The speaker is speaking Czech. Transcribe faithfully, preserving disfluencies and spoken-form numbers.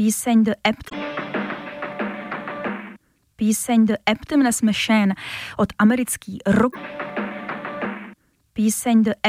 Píseň The Apt. Píseň The Optimus Machine od americký rock. Píseň The